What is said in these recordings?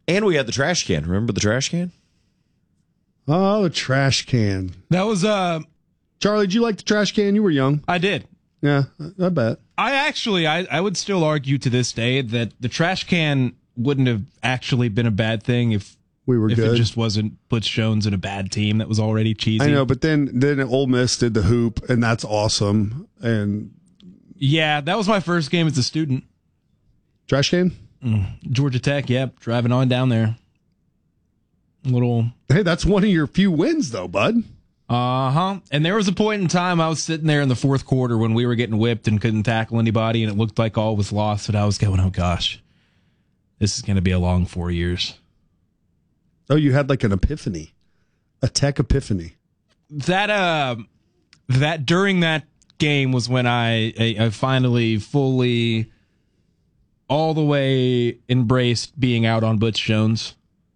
And we had the trash can. Remember the trash can? Oh, the trash can. That was Charlie, did you like the trash can? You were young. I did. Yeah, I bet. I would still argue to this day that the trash can wouldn't have actually been a bad thing if good. It just wasn't Butch Jones and a bad team that was already cheesy. I know, but then Ole Miss did the hoop, and that's awesome. And yeah, that was my first game as a student. Trash can? Georgia Tech, yep, driving on down there. Hey, that's one of your few wins, though, bud. Uh-huh. And there was a point in time I was sitting there in the fourth quarter when we were getting whipped and couldn't tackle anybody, and it looked like all was lost, and I was going, oh, gosh, this is going to be a long 4 years. Oh, you had like an epiphany, a Tech epiphany. That during that game was when I finally fully all the way embraced being out on Butch Jones.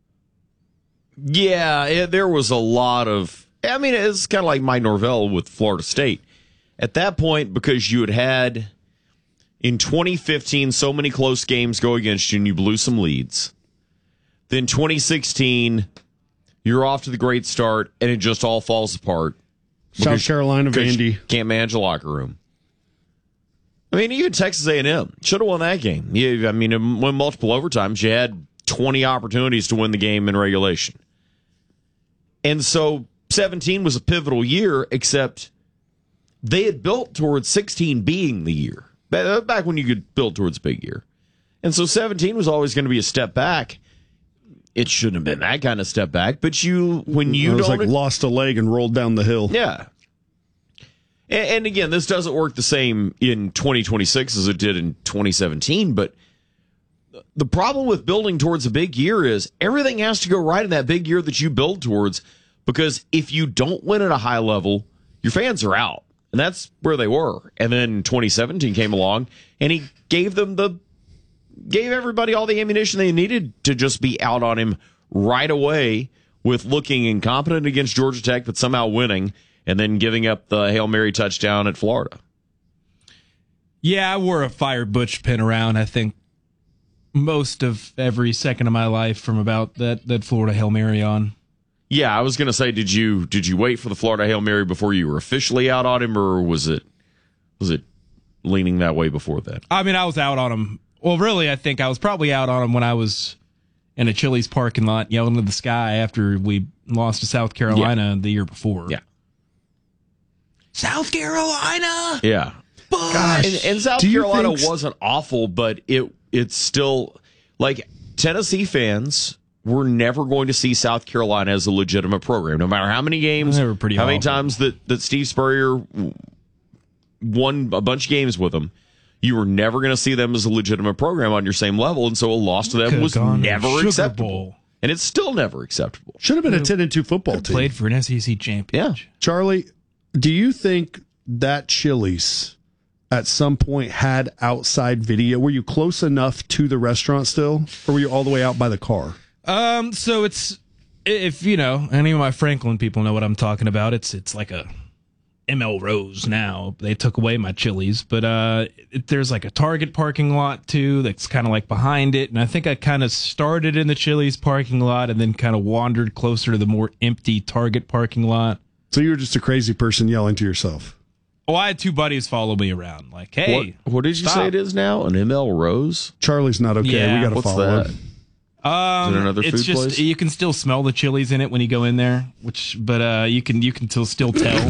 Yeah, there was a lot of... I mean, it's kind of like Mike Norvell with Florida State. At that point, because you had in 2015 so many close games go against you and you blew some leads. Then 2016, you're off to the great start, and it just all falls apart. South Carolina, Vandy. Can't manage a locker room. I mean, even Texas A&M should have won that game. I mean, it won multiple overtimes. You had 20 opportunities to win the game in regulation. And so 17 was a pivotal year, except they had built towards 16 being the year. Back when you could build towards a big year. And so 17 was always going to be a step back. It shouldn't have been that kind of step back, but lost a leg and rolled down the hill. Yeah. And again, this doesn't work the same in 2026 as it did in 2017, but the problem with building towards a big year is everything has to go right in that big year that you build towards, because if you don't win at a high level, your fans are out. And that's where they were. And then 2017 came along, and he gave everybody all the ammunition they needed to just be out on him right away with looking incompetent against Georgia Tech, but somehow winning, and then giving up the Hail Mary touchdown at Florida. Yeah, I wore a Fire Butch pin around, I think, most of every second of my life from about that Florida Hail Mary on. Yeah, I was going to say, did you wait for the Florida Hail Mary before you were officially out on him, or was it leaning that way before that? I mean, I was out on him. Well, really, I think I was probably out on him when I was in a Chili's parking lot yelling to the sky after we lost to South Carolina the year before. Yeah. South Carolina! Yeah. Gosh. And South Carolina wasn't awful, but it's still, like, Tennessee fans were never going to see South Carolina as a legitimate program, no matter how many games, they were pretty how many awful. times that Steve Spurrier won a bunch of games with them. You were never going to see them as a legitimate program on your same level, and so a loss to them was never acceptable. And it's still never acceptable. Should have been a 10-2 football team. Played for an SEC championship. Yeah. Charlie, do you think that Chili's at some point had outside video? Were you close enough to the restaurant still, or were you all the way out by the car? So it's, if any of my Franklin people know what I'm talking about, it's like a ML Rose now. They took away my Chili's, but there's like a Target parking lot too that's kind of like behind it, and I think I kind of started in the Chili's parking lot and then kind of wandered closer to the more empty Target parking lot. So you were just a crazy person yelling to yourself. Oh, I had two buddies follow me around, like, hey, what did you say it is now? An ML Rose? Charlie's not okay. Yeah. We got to follow that? him. Is it another it's food just place? you can still smell the Chili's in it when you go in there, but you can still tell.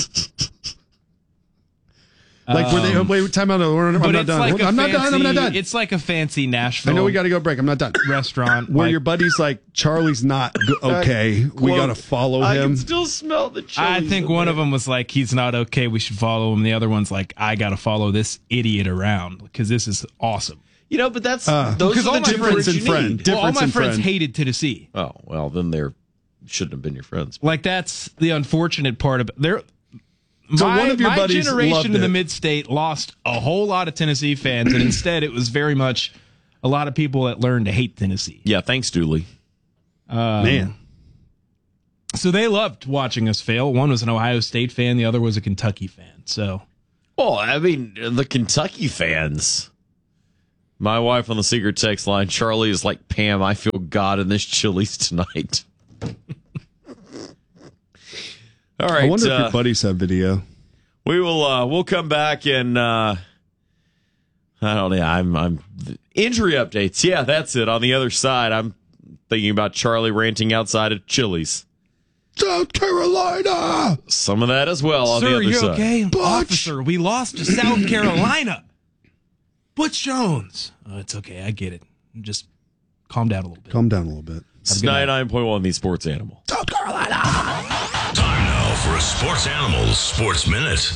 Like, were they? Wait, time out. I'm not done. Like I'm not done. It's like a fancy Nashville. I know we got to go break. I'm not done. Restaurant where your buddy's like, Charlie's not okay. We got to follow him. I can still smell the Chili's. I think one of them was like, he's not okay. We should follow him. The other one's like, I got to follow this idiot around because this is awesome. But that's those are the difference in friend. All my friends hated Tennessee. Oh, well, then they shouldn't have been your friends. Like, that's the unfortunate part of it. So one of your buddies generation loved in the it. mid-state lost a whole lot of Tennessee fans, and instead it was very much a lot of people that learned to hate Tennessee. Yeah, thanks, Dooley. Man. So they loved watching us fail. One was an Ohio State fan. The other was a Kentucky fan. So, Well, I mean, the Kentucky fans, My wife on the secret text line, Charlie is like, Pam, I feel God in this Chili's tonight. All right. I wonder if your buddies have video. We'll come back and I don't know. I'm injury updates. Yeah, that's it. On the other side, I'm thinking about Charlie ranting outside of Chili's. South Carolina! Some of that as well on the other side. Okay? Butch! Officer, we lost to South Carolina. Butch Jones. Oh, it's okay. I get it. Just calm down a little bit. Calm down a little bit. It's 99.1 The Sports Animal. South Carolina! Time now for a Sports Animals Sports Minute.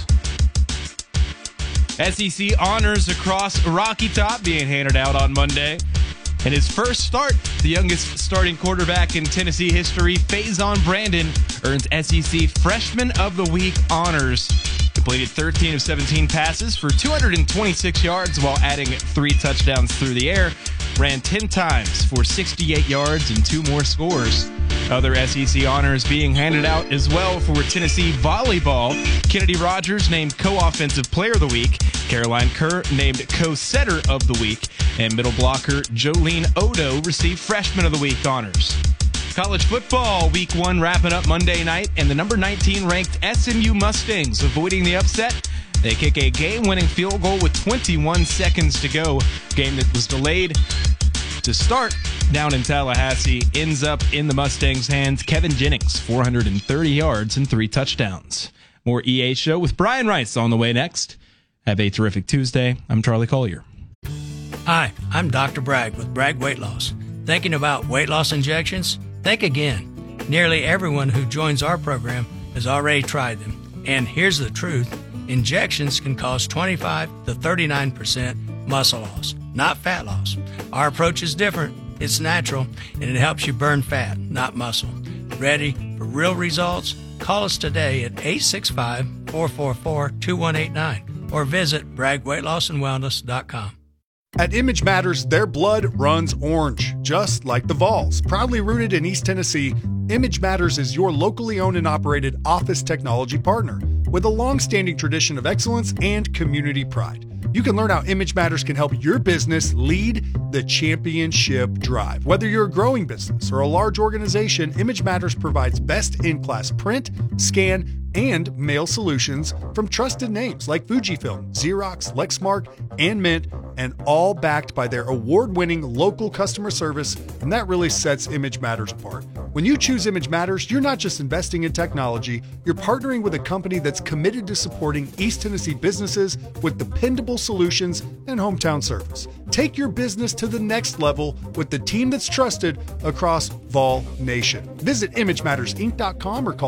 SEC honors across Rocky Top being handed out on Monday. In his first start, the youngest starting quarterback in Tennessee history, Faison Brandon, earns SEC Freshman of the Week honors. Completed 13 of 17 passes for 226 yards while adding 3 touchdowns through the air. Ran 10 times for 68 yards and 2 more scores. Other SEC honors being handed out as well for Tennessee volleyball. Kennedy Rogers named Co-Offensive Player of the Week. Caroline Kerr named Co-Setter of the Week. And middle blocker Jolene Odo received Freshman of the Week honors. College football, Week 1 wrapping up Monday night, and the number 19 ranked SMU Mustangs avoiding the upset. They kick a game-winning field goal with 21 seconds to go. Game that was delayed to start down in Tallahassee ends up in the Mustangs' hands. Kevin Jennings, 430 yards and 3 touchdowns. More EA Show with Brian Rice on the way next. Have a terrific Tuesday. I'm Charlie Collier. Hi, I'm Dr. Bragg with Bragg Weight Loss. Thinking about weight loss injections? Think again. Nearly everyone who joins our program has already tried them. And here's the truth. Injections can cause 25 to 39% muscle loss, not fat loss. Our approach is different. It's natural, and it helps you burn fat, not muscle. Ready for real results? Call us today at 865-444-2189 or visit braggweightlossandwellness.com. At Image Matters, their blood runs orange, just like the Vols. Proudly rooted in East Tennessee, Image Matters is your locally owned and operated office technology partner with a long-standing tradition of excellence and community pride. You can learn how Image Matters can help your business lead the championship drive. Whether you're a growing business or a large organization, Image Matters provides best-in-class print, scan, and mail solutions from trusted names like Fujifilm, Xerox, Lexmark, and Mint, and all backed by their award-winning local customer service, and that really sets Image Matters apart. When you choose Image Matters, you're not just investing in technology, you're partnering with a company that's committed to supporting East Tennessee businesses with dependable solutions and hometown service. Take your business to the next level with the team that's trusted across Vol Nation. Visit ImageMattersInc.com or call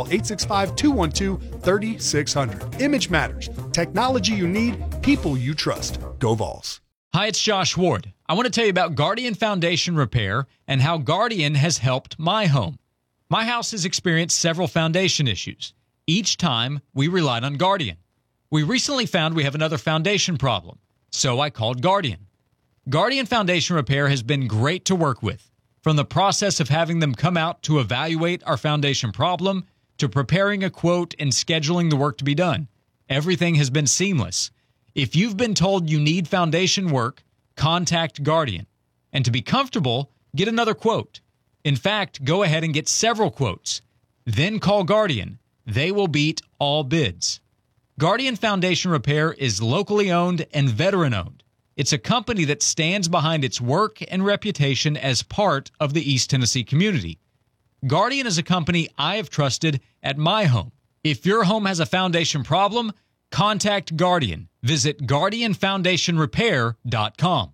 865-212-3600. Image Matters. Technology you need, people you trust. Go Vols. Hi, it's Josh Ward. I want to tell you about Guardian Foundation Repair and how Guardian has helped my home. My house has experienced several foundation issues. Each time, we relied on Guardian. We recently found we have another foundation problem, so I called Guardian. Guardian Foundation Repair has been great to work with. From the process of having them come out to evaluate our foundation problem to preparing a quote and scheduling the work to be done, everything has been seamless. If you've been told you need foundation work, contact Guardian. And to be comfortable, get another quote. In fact, go ahead and get several quotes. Then call Guardian. They will beat all bids. Guardian Foundation Repair is locally owned and veteran-owned. It's a company that stands behind its work and reputation as part of the East Tennessee community. Guardian is a company I have trusted at my home. If your home has a foundation problem, contact Guardian. Visit GuardianFoundationRepair.com.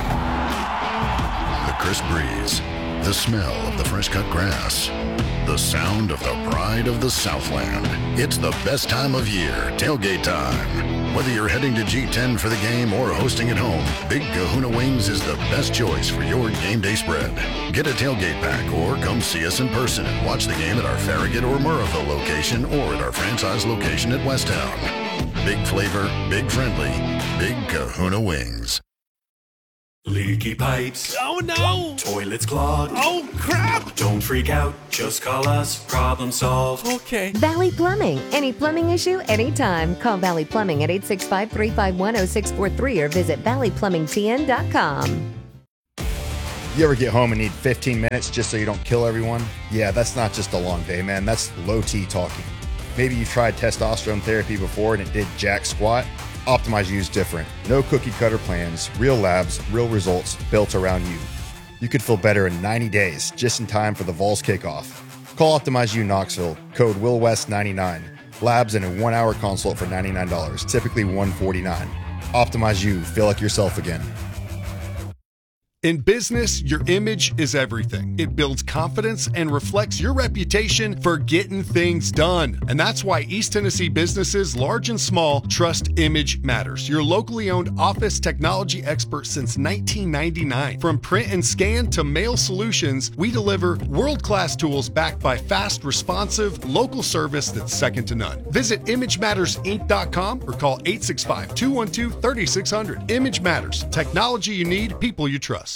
The crisp breeze, the smell of the fresh-cut grass, the sound of the pride of the Southland. It's the best time of year, tailgate time. Whether you're heading to G10 for the game or hosting at home, Big Kahuna Wings is the best choice for your game day spread. Get a tailgate pack or come see us in person and watch the game at our Farragut or Murrahville location or at our franchise location at Westtown. Big flavor, big friendly, Big Kahuna Wings. Leaky pipes. Oh no! Toilets clogged. Oh crap! Don't freak out, just call us. Problem solved. Okay. Valley Plumbing. Any plumbing issue, anytime. Call Valley Plumbing at 865-351-0643 or visit valleyplumbingtn.com. You ever get home and need 15 minutes just so you don't kill everyone? Yeah, that's not just a long day, man. That's low T talking. Maybe you've tried testosterone therapy before and it did jack squat. Optimize U is different. No cookie cutter plans, real labs, real results built around you. You could feel better in 90 days, just in time for the Vols kickoff. Call Optimize U Knoxville, code WillWest99. Labs and a 1-hour consult for $99, typically $149. Optimize U, feel like yourself again. In business, your image is everything. It builds confidence and reflects your reputation for getting things done. And that's why East Tennessee businesses, large and small, trust Image Matters, your locally owned office technology expert since 1999. From print and scan to mail solutions, we deliver world-class tools backed by fast, responsive, local service that's second to none. Visit ImageMattersInc.com or call 865-212-3600. Image Matters. Technology you need, people you trust.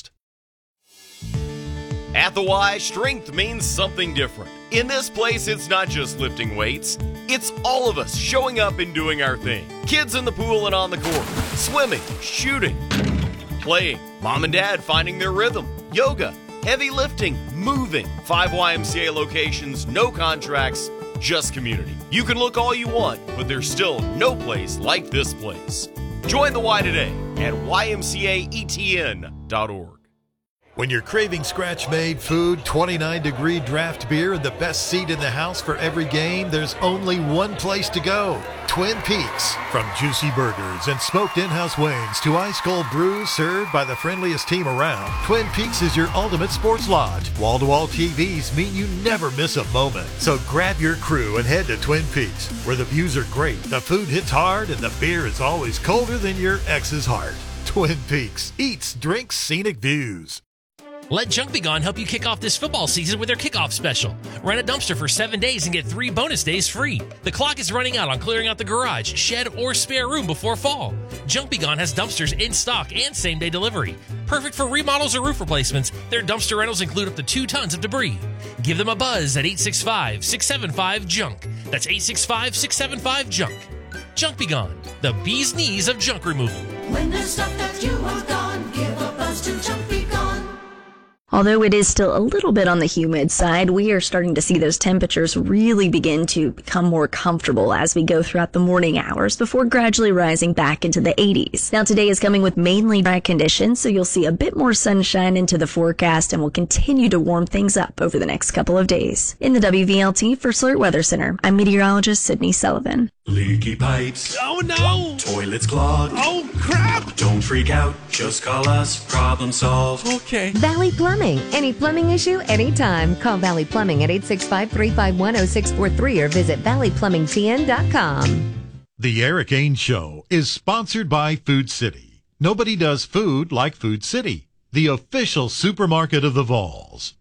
At the Y, strength means something different. In this place, it's not just lifting weights. It's all of us showing up and doing our thing. Kids in the pool and on the court, swimming, shooting, playing, mom and dad finding their rhythm, yoga, heavy lifting, moving. 5 YMCA locations, no contracts, just community. You can look all you want, but there's still no place like this place. Join the Y today at ymcaetn.org. When you're craving scratch-made food, 29-degree draft beer, and the best seat in the house for every game, there's only one place to go. Twin Peaks. From juicy burgers and smoked in-house wings to ice-cold brews served by the friendliest team around, Twin Peaks is your ultimate sports lodge. Wall-to-wall TVs mean you never miss a moment. So grab your crew and head to Twin Peaks, where the views are great, the food hits hard, and the beer is always colder than your ex's heart. Twin Peaks. Eats, drinks, scenic views. Let Junk Be Gone help you kick off this football season with their kickoff special. Rent a dumpster for 7 days and get 3 bonus days free. The clock is running out on clearing out the garage, shed, or spare room before fall. Junk Be Gone has dumpsters in stock and same-day delivery. Perfect for remodels or roof replacements, their dumpster rentals include up to 2 tons of debris. Give them a buzz at 865-675-JUNK. That's 865-675-JUNK. Junk Be Gone, the bee's knees of junk removal. When there's stuff that you want gone, give a buzz to Junk Be Gone. Although it is still a little bit on the humid side, we are starting to see those temperatures really begin to become more comfortable as we go throughout the morning hours before gradually rising back into the 80s. Now today is coming with mainly dry conditions, so you'll see a bit more sunshine into the forecast and will continue to warm things up over the next couple of days. In the WVLT for Slurt Weather Center, I'm meteorologist Sydney Sullivan. Leaky pipes. Oh no! Toilets clogged. Oh crap! Don't freak out, just call us. Problem solved. Okay. Valley Plumbing. Any plumbing issue, anytime. Call Valley Plumbing at 865-351-0643 or visit valleyplumbingtn.com. The Eric Ains Show is sponsored by Food City. Nobody does food like Food City, the official supermarket of the Vols.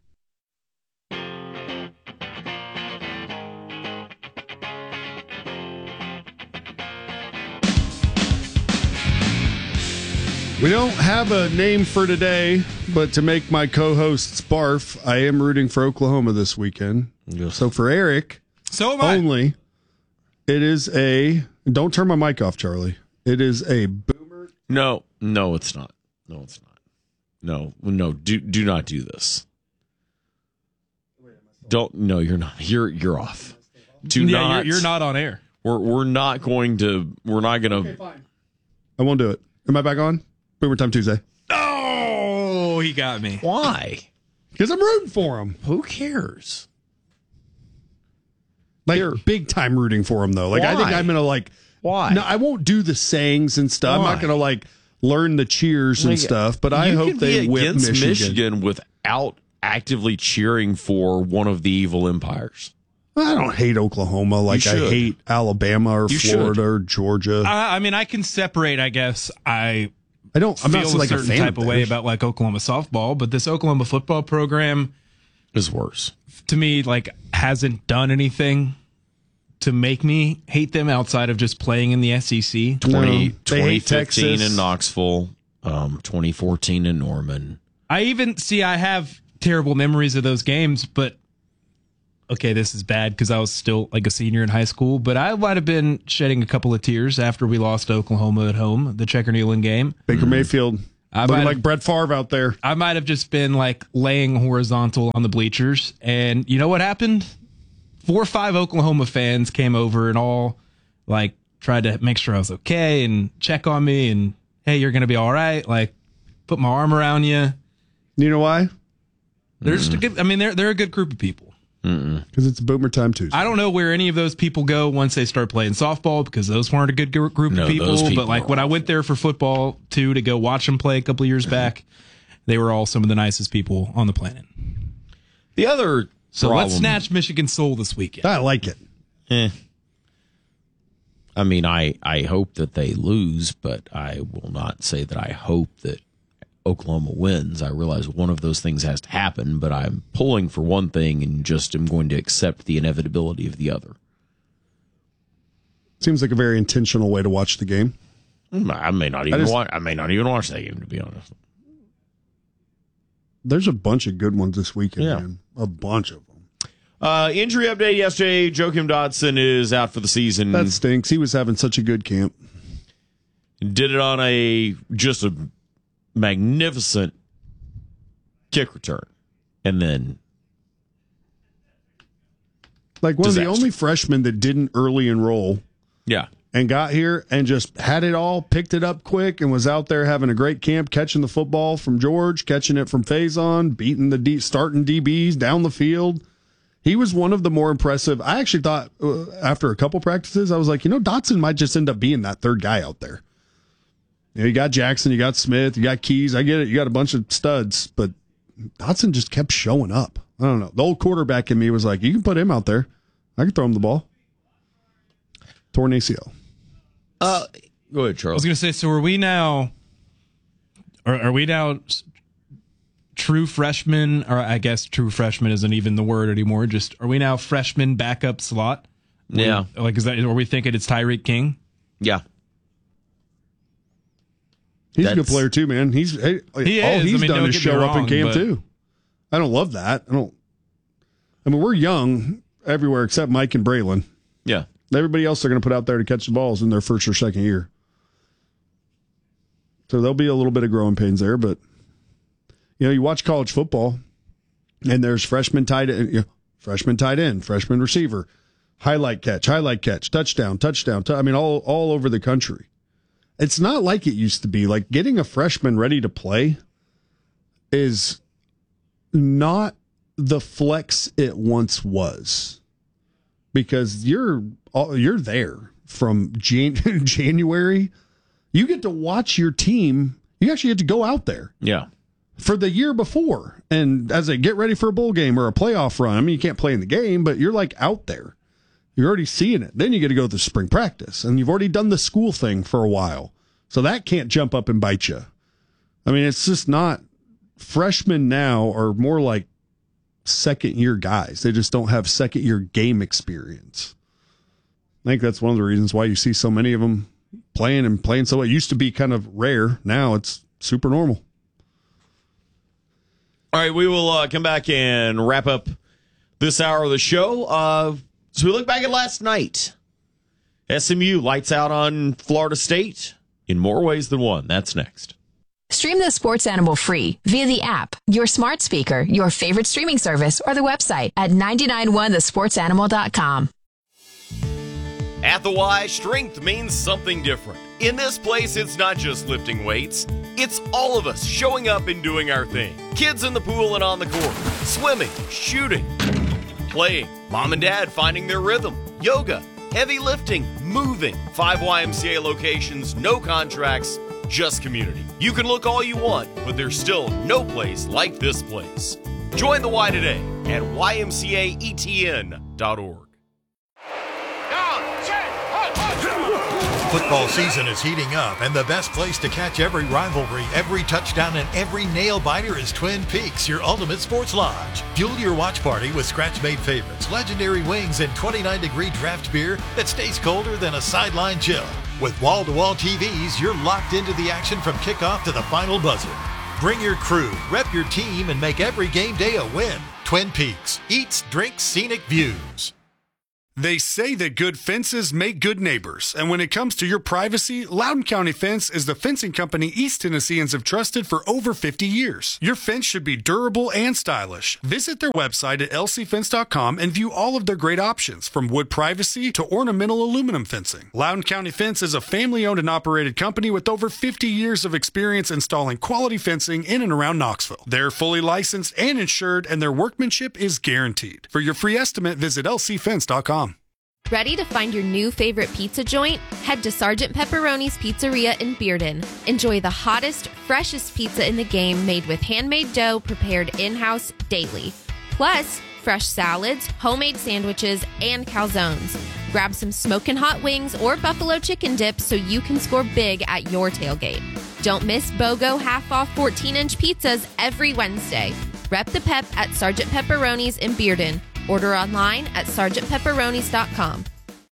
We don't have a name for today, but to make my co-hosts barf, I am rooting for Oklahoma this weekend. Yes. So for Eric, so am I. Only, it is a... Don't turn my mic off, Charlie. It is a boomer... No, it's not. No, it's not. No, do not do this. Don't. No, you're not. You're off. You're not on air. We're not going to. Okay, fine. I won't do it. Am I back on? Boomer Time Tuesday. Oh, he got me. Why? Because I'm rooting for him. Who cares? Like, big time rooting for him, though. Like, I think I'm going to, Why? No, I won't do the sayings and stuff. Why? I'm not going to, learn the cheers and stuff, but I hope they whip Michigan without actively cheering for one of the evil empires. I don't hate Oklahoma like I hate Alabama or Florida or Georgia. I mean, I can separate, I guess. I'm not a certain type of way about Oklahoma softball, but this Oklahoma football program is worse to me. Hasn't done anything to make me hate them outside of just playing in the SEC. 2015 in Knoxville. 2014 in Norman. I have terrible memories of those games, but okay, this is bad because I was still like a senior in high school, but I might have been shedding a couple of tears after we lost to Oklahoma at home, the Checker Neyland game. Baker Mayfield. Looking like Brett Favre out there. I might have just been like laying horizontal on the bleachers. And you know what happened? 4 or 5 Oklahoma fans came over and all like tried to make sure I was okay and check on me and, hey, you're going to be all right. Like, put my arm around you. You know why? They're just a good, I mean, they're a good group of people. Because it's Boomer Time Tuesday. I don't know where any of those people go once they start playing softball because those weren't a good group of people. But like when I went there for football too to go watch them play a couple of years back, they were all some of the nicest people on the planet. The other let's snatch Michigan's soul this weekend. I like it. I mean, I hope that they lose, but I will not say that I hope that Oklahoma wins. I realize one of those things has to happen, but I'm pulling for one thing and just am going to accept the inevitability of the other. Seems like a very intentional way to watch the game. I may not even watch that game, to be honest. There's a bunch of good ones this weekend, man. A bunch of them. Injury update yesterday. Joakim Dotson is out for the season. That stinks. He was having such a good camp. Did it on a magnificent kick return, and then like one of the only freshmen that didn't early enroll, and got here and just had it all, picked it up quick, and was out there having a great camp, catching the football from George, catching it from Faison, beating the starting DBs down the field. He was one of the more impressive. I actually thought after a couple practices, I was like, Dotson might just end up being that third guy out there. You got Jackson, you got Smith, you got Keys. I get it. You got a bunch of studs, but Dotson just kept showing up. I don't know. The old quarterback in me was like, you can put him out there. I can throw him the ball. Torn ACL. Go ahead, Charles. I was going to say, so are we now true freshmen, or I guess true freshman isn't even the word anymore. Just, are we now freshman backup slot? Yeah. Are we thinking it's Tyreek King? Yeah. He's a good player too, man. He is. He's done is show up in camp too. I don't love that. I mean, we're young everywhere except Mike and Braylon. Yeah. Everybody else they're going to put out there to catch the balls in their first or second year. So there'll be a little bit of growing pains there, but you watch college football, and there's freshman tight end, freshman receiver, highlight catch, touchdown. I mean, all over the country. It's not like it used to be. Like getting a freshman ready to play is not the flex it once was, because you're there from January. You get to watch your team. You actually get to go out there. Yeah. For the year before, and as they get ready for a bowl game or a playoff run. I mean, you can't play in the game, but you're like out there. You're already seeing it. Then you get to go to spring practice, and you've already done the school thing for a while. So that can't jump up and bite you. I mean, it's just not. Freshmen now are more like second-year guys. They just don't have second-year game experience. I think that's one of the reasons why you see so many of them playing so. It used to be kind of rare. Now it's super normal. All right, we will come back and wrap up this hour of the show. So we look back at last night. SMU lights out on Florida State in more ways than one. That's next. Stream the Sports Animal free via the app, your smart speaker, your favorite streaming service, or the website at 991thesportsanimal.com. At the Y, strength means something different. In this place, it's not just lifting weights. It's all of us showing up and doing our thing. Kids in the pool and on the court. Swimming, shooting, playing. Mom and dad finding their rhythm. Yoga, heavy lifting, moving. 5 YMCA locations, no contracts, just community. You can look all you want, but there's still no place like this place. Join the Y today at ymcaetn.org. Football season is heating up, and the best place to catch every rivalry, every touchdown, and every nail-biter is Twin Peaks, your ultimate sports lodge. Fuel your watch party with scratch-made favorites, legendary wings, and 29-degree draft beer that stays colder than a sideline chill. With wall-to-wall TVs, you're locked into the action from kickoff to the final buzzer. Bring your crew, rep your team, and make every game day a win. Twin Peaks. Eats, drinks, scenic views. They say that good fences make good neighbors, and when it comes to your privacy, Loudoun County Fence is the fencing company East Tennesseans have trusted for over 50 years. Your fence should be durable and stylish. Visit their website at lcfence.com and view all of their great options, from wood privacy to ornamental aluminum fencing. Loudoun County Fence is a family-owned and operated company with over 50 years of experience installing quality fencing in and around Knoxville. They're fully licensed and insured, and their workmanship is guaranteed. For your free estimate, visit lcfence.com. Ready to find your new favorite pizza joint? Head to Sergeant Pepperoni's Pizzeria in Bearden. Enjoy the hottest, freshest pizza in the game, made with handmade dough prepared in-house daily. Plus, fresh salads, homemade sandwiches, and calzones. Grab some smoking hot wings or buffalo chicken dip so you can score big at your tailgate. Don't miss BOGO half-off 14-inch pizzas every Wednesday. Rep the pep at Sergeant Pepperoni's in Bearden. Order online at sergeantpepperonis.com.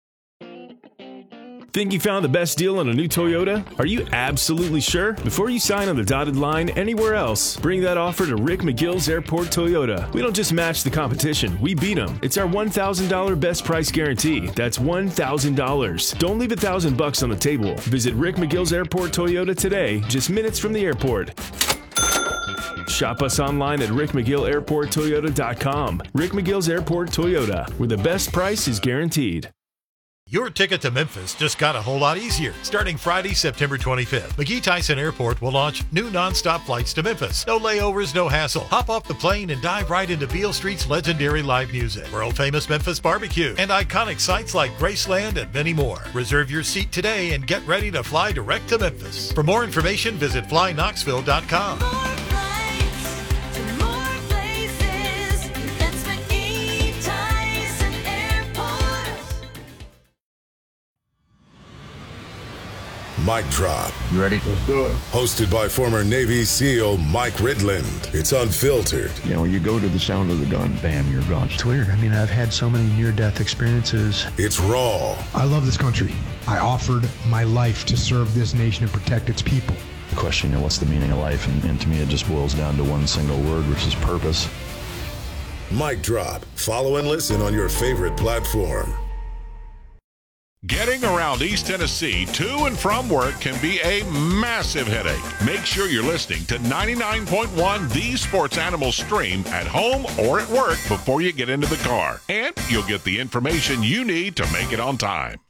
Think you found the best deal on a new Toyota? Are you absolutely sure? Before you sign on the dotted line anywhere else, bring that offer to Rick McGill's Airport Toyota. We don't just match the competition, we beat them. It's our $1,000 best price guarantee. That's $1,000. Don't leave $1,000 on the table. Visit Rick McGill's Airport Toyota today, just minutes from the airport. Shop us online at rickmcgillairporttoyota.com. Rick McGill's Airport Toyota, where the best price is guaranteed. Your ticket to Memphis just got a whole lot easier. Starting Friday, September 25th, McGee Tyson Airport will launch new nonstop flights to Memphis. No layovers, no hassle. Hop off the plane and dive right into Beale Street's legendary live music, world-famous Memphis barbecue, and iconic sites like Graceland and many more. Reserve your seat today and get ready to fly direct to Memphis. For more information, visit flyknoxville.com. Mic Drop. You ready? Let's do it. Hosted by former Navy SEAL Mike Ridland. It's unfiltered. You know, you go to the sound of the gun, bam, you're gone. It's weird. I mean, I've had so many near-death experiences. It's raw. I love this country. I offered my life to serve this nation and protect its people. The question, you know, what's the meaning of life? And to me, it just boils down to one single word, which is purpose. Mic Drop. Follow and listen on your favorite platform. Getting around East Tennessee to and from work can be a massive headache. Make sure you're listening to 99.1 The Sports Animal Stream at home or at work before you get into the car. And you'll get the information you need to make it on time.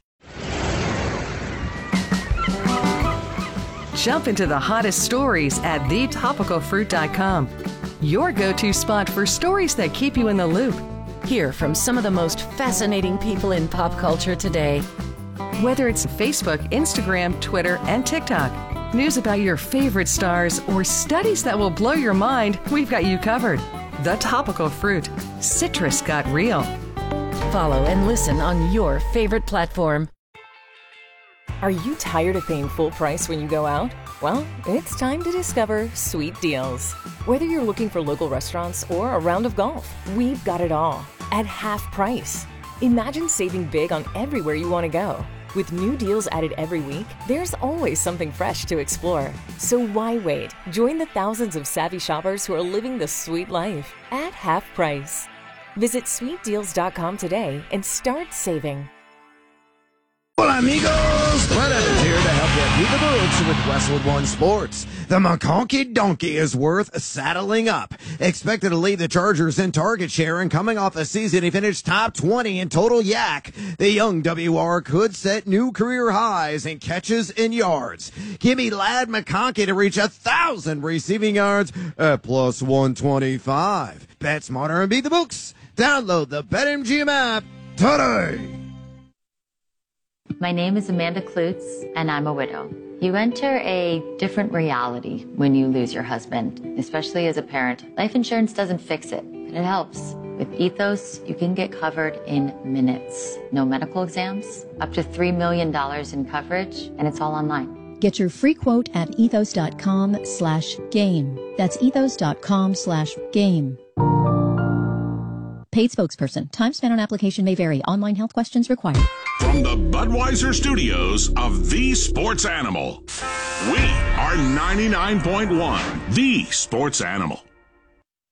Jump into the hottest stories at thetopicalfruit.com. Your go-to spot for stories that keep you in the loop. Hear from some of the most fascinating people in pop culture today. Whether it's Facebook, Instagram, Twitter, and TikTok, news about your favorite stars, or studies that will blow your mind, we've got you covered. The Topical Fruit. Citrus got real. Follow and listen on your favorite platform. Are you tired of paying full price when you go out? Well, it's time to discover Sweet Deals. Whether you're looking for local restaurants or a round of golf, we've got it all at half price. Imagine saving big on everywhere you want to go. With new deals added every week, there's always something fresh to explore. So why wait? Join the thousands of savvy shoppers who are living the sweet life at half price. Visit sweetdeals.com today and start saving. Hola amigos, Brett Evans here to help you beat the books with Westwood One Sports. The McConkey Donkey is worth saddling up. Expected to lead the Chargers in target share, and coming off the season he finished top 20 in total yak. The young WR could set new career highs in catches and yards. Give me Lad McConkey to reach 1,000 receiving yards at plus 125. Bet smarter and beat the books. Download the BetMGM app today. My name is Amanda Klutz, and I'm a widow. You enter a different reality when you lose your husband, especially as a parent. Life insurance doesn't fix it, but it helps. With Ethos, you can get covered in minutes. No medical exams, up to $3 million in coverage, and it's all online. Get your free quote at ethos.com/game. That's ethos.com/game. Paid spokesperson. Time spent on application may vary. Online health questions required. From the Budweiser studios of The Sports Animal, we are 99.1 The Sports Animal.